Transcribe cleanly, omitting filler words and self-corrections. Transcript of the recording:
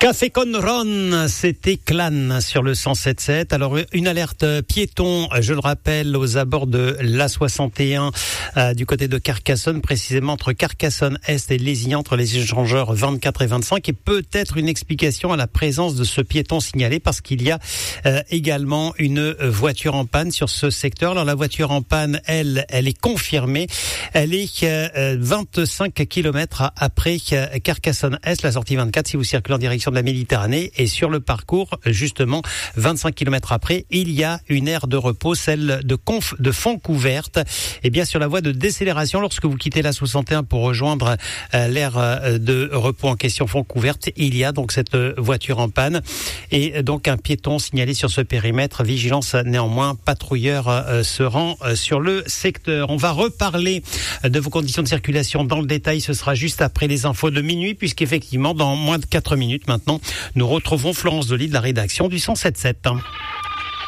Café con Ron, c'était Clan sur le 107.7. Alors, une alerte piéton, je le rappelle, aux abords de l'A61 du côté de Carcassonne, précisément entre Carcassonne-Est et Lézignan, entre les échangeurs 24 et 25, et peut-être une explication à la présence de ce piéton signalé parce qu'il y a également une voiture en panne sur ce secteur. Alors, la voiture en panne, elle est confirmée. Elle est 25 km après Carcassonne-Est, la sortie 24, si vous circulez en direction de la Méditerranée, et sur le parcours, justement, 25 km après, il y a une aire de repos, celle de Fontcouverte. Et bien sur la voie de décélération, lorsque vous quittez la 61 pour rejoindre l'aire de repos en question, Fontcouverte, il y a donc cette voiture en panne et donc un piéton signalé sur ce périmètre. Vigilance néanmoins, patrouilleur se rend sur le secteur. On va reparler de vos conditions de circulation dans le détail, ce sera juste après les infos de minuit, puisqu'effectivement dans moins de 4 minutes maintenant, nous retrouvons Florence Delis de la rédaction du 107.7.